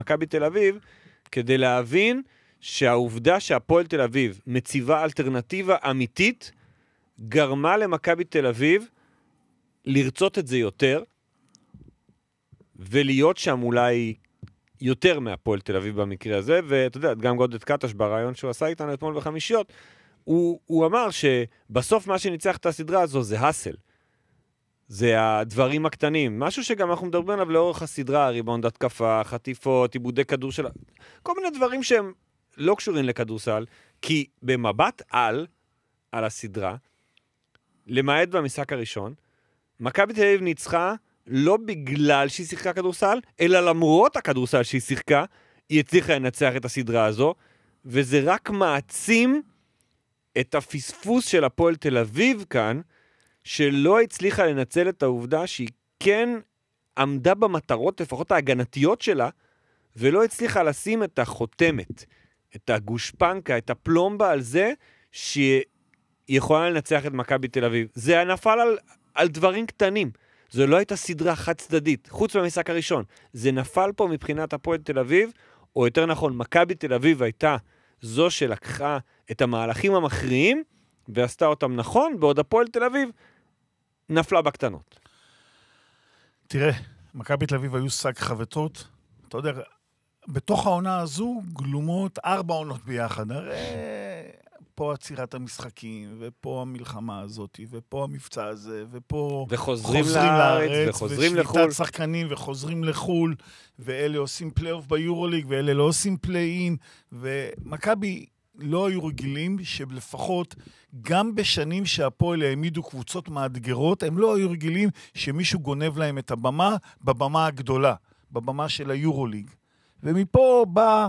מכבי תל אביב, כדי להבין שהעובדה שהפועל תל אביב מציבה אלטרנטיבה אמיתית, גרמה למכבי תל אביב לרצות את זה יותר, ולהיות שם אולי יותר מהפועל תל אביב במקרה הזה, ואתה יודע, גם גודד קטש ברעיון שהוא עשה איתנו אתמול בחמישיות, הוא אמר שבסוף מה שניצח את הסדרה הזו זה הסל. זה הדברים הקטנים. משהו שגם אנחנו מדברים עליו לאורך הסדרה, ריבאונד התקפה, חטיפות, עיבודי כדור של... כל מיני דברים שהם לא קשורים לכדורסל, כי במבט על הסדרה, למעט במשחק הראשון, מכבי תל אביב ניצחה לא בגלל שהיא שיחקה כדורסל, אלא למרות הכדורסל שהיא שיחקה, היא הצליחה לנצח את הסדרה הזו, וזה רק מעצים את הפספוס של הפועל תל אביב כאן, שלא הצליחה לנצל את העובדה שהיא כן עמדה במטרות, לפחות ההגנתיות שלה, ולא הצליחה לשים את החותמת, את הגושפנקה, את הפלומבה על זה, שהיא יכולה לנצח את מכבי תל אביב. זה נפל על דברים קטנים. זו לא הייתה סדרה חד צדדית, חוץ מהמשחק הראשון. זה נפל פה מבחינת הפועל תל אביב, או יותר נכון, מכבי תל אביב הייתה זו שלקחה את המהלכים המכריעים, ועשתה אותם נכון, בעוד הפועל תל אביב נפלה בקטנות. תראה, מכבי תל אביב היו שק חבטות, אתה יודע, בתוך העונה הזו גלומות 4 עונות ביחד, הרי פה עצירת המשחקים, ופה המלחמה הזאת, ופה המבצע הזה, ופה וחוזרים לארץ, וחוזרים לחול. ושביתת שחקנים, וחוזרים לחול, ואלה עושים פלייאוף ביורוליג, ואלה לא עושים פליי-אין, ומכבי לא היו רגילים שלפחות גם בשנים שהפועל העמידו קבוצות מאתגרות, הם לא היו רגילים שמישהו גונב להם את הבמה, בבמה הגדולה, בבמה של היורוליג. ומפה בא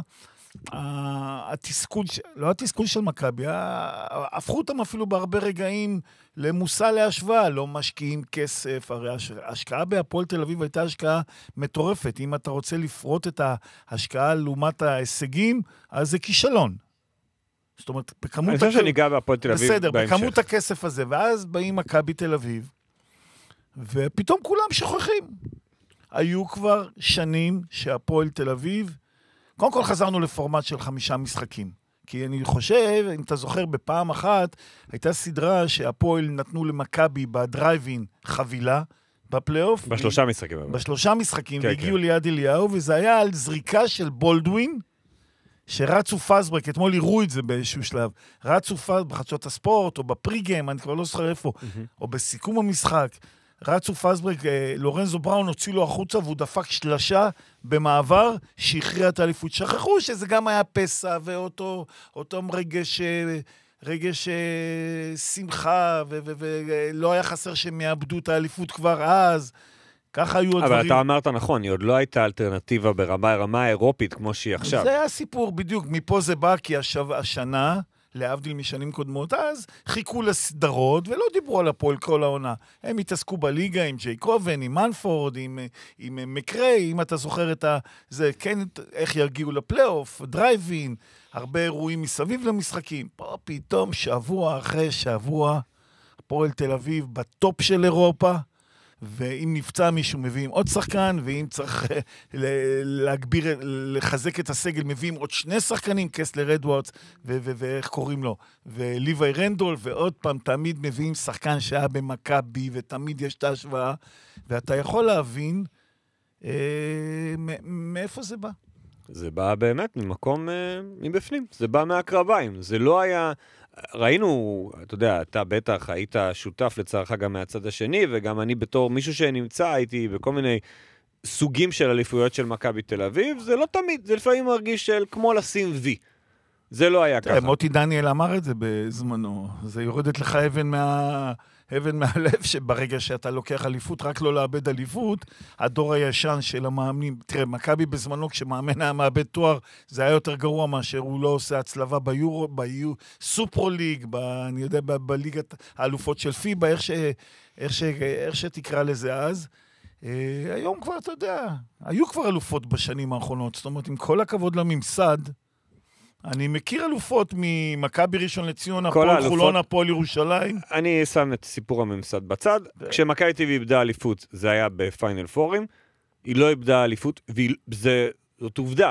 התסכול, לא התסכול של מכבי, הפכו אותם אפילו בהרבה רגעים למושא להשוואה, לא משקיעים כסף, הרי ההשקעה בהפועל תל אביב הייתה השקעה מטורפת, אם אתה רוצה לפרוט את ההשקעה לעומת ההישגים, אז זה כישלון. זאת אומרת, בכמות... אני חושב שניגע בהפועל תל אביב בסדר, בהמשך. בכמות הכסף הזה, ואז באים מכבי תל אביב, ופתאום כולם שוכחים. היו כבר שנים שהפועל תל אביב, קודם כל חזרנו לפורמט של 5 משחקים. כי אני חושב, אם אתה זוכר, בפעם אחת, הייתה סדרה שהפועל נתנו למכבי בדרייבין חבילה, בפלייאוף. ב3 משחקים. ב3 משחקים, והגיעו ליד אליהו, וזה היה על זריקה של בולדווין, שרצו פסברק, אתמול יראו את זה באיזשהו שלב, רצו פסברק בחדשות הספורט, או בפריגיים, אני כבר לא זוכר איפה, או בסיכום המשחק, רצו פסברק, לורנזו בראון הוציא לו החוצה, והוא דפק שלשה במעבר, שהכריע את האליפות. שכחו שזה גם היה פסע, ואותו רגש שמחה, ולא היה חסר שהם יאבדו את האליפות כבר אז, ככה היו הדברים. אבל אתה אמרת נכון, היא עוד לא הייתה אלטרנטיבה ברמה האירופית כמו שהיא עכשיו. זה היה סיפור בדיוק, מפה זה בא, כי השנה, להבדיל משנים קודמות, אז חיכו לסדרות, ולא דיברו על הפועל כל העונה. הם התעסקו בליגה עם ג'יי קובן, עם מנפורד, עם מקריי, אם אתה זוכר את זה, כן, איך יגיעו לפלייאוף, דרייבין, הרבה אירועים מסביב למשחקים. פה פתאום שבוע אחרי שבוע, הפועל תל אביב בטופ של אירופה, ואם נפצע מישהו מביאים עוד שחקן, ואם צריך להגביר, לחזק את הסגל, מביאים עוד 2 שחקנים, קסלר אדוארדס, ואיך קוראים לו, וליווי רנדול, ועוד פעם תמיד מביאים שחקן שהיה במכבי, ותמיד יש את ההשוואה, ואתה יכול להבין מאיפה זה בא. זה בא באמת ממקום מבפנים, זה בא מהקרביים, זה לא היה... ראינו, אתה יודע, אתה בטח היית שותף לצערך גם מהצד השני, וגם אני בתור מישהו שנמצא, הייתי בכל מיני סוגים של אליפויות של מכבי תל אביב, זה לא תמיד, זה לפעמים מרגיש של כמו לשים וי. זה לא היה ככה. מוטי דניאל אמר את זה בזמנו, זה יורדת לך אבן מהלב, שברגע שאתה לוקח אליפות, רק לא לאבד אליפות, הדור הישן של המאמנים, תראה, מכבי בזמנו, כשמאמן היה מאבד תואר, זה היה יותר גרוע מאשר הוא לא עושה הצלבה סופרו ליג, אני יודע, בליגת האלופות של פיבה, איך שתקרא לזה אז, היום כבר, אתה יודע, היו כבר אלופות בשנים האחרונות, זאת אומרת, עם כל הכבוד לממסד, אני מכיר אלופות ממכבי ראשון לציון, הפועל חולון, הפועל ירושלים. אני שם את סיפור הממסד בצד. כשמכבי תל אביב איבדה אליפות, זה היה בפיינל פורים. היא לא איבדה אליפות, זאת עובדה.